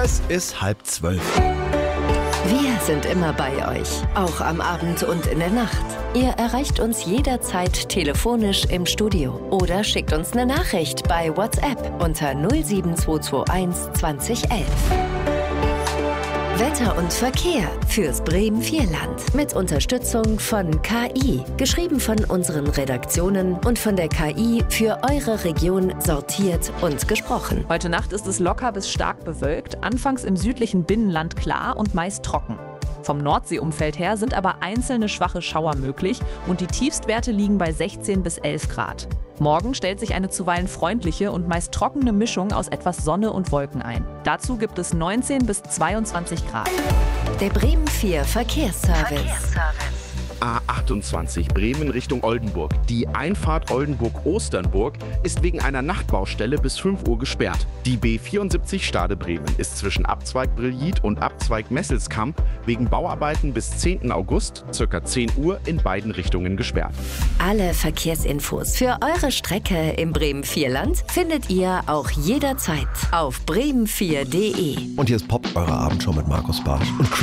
Es ist 11:30. Wir sind immer bei euch, auch am Abend und in der Nacht. Ihr erreicht uns jederzeit telefonisch im Studio oder schickt uns eine Nachricht bei WhatsApp unter 07221 2011. Wetter und Verkehr fürs Bremen-Vierland mit Unterstützung von KI. Geschrieben von unseren Redaktionen und von der KI für eure Region sortiert und gesprochen. Heute Nacht ist es locker bis stark bewölkt, anfangs im südlichen Binnenland klar und meist trocken. Vom Nordseeumfeld her sind aber einzelne schwache Schauer möglich und die Tiefstwerte liegen bei 16 bis 11 Grad. Morgen stellt sich eine zuweilen freundliche und meist trockene Mischung aus etwas Sonne und Wolken ein. Dazu gibt es 19 bis 22 Grad. Der Bremen 4 Verkehrsservice. A28 Bremen Richtung Oldenburg. Die Einfahrt Oldenburg-Osternburg ist wegen einer Nachtbaustelle bis 5 Uhr gesperrt. Die B74 Stade Bremen ist zwischen Abzweig Brillit und Abzweig Messelskamp wegen Bauarbeiten bis 10. August ca. 10 Uhr in beiden Richtungen gesperrt. Alle Verkehrsinfos für eure Strecke im Bremen-Vierland findet ihr auch jederzeit auf bremen4.de. Und hier ist Pop, eure Abendshow mit Markus Bartsch und Chris.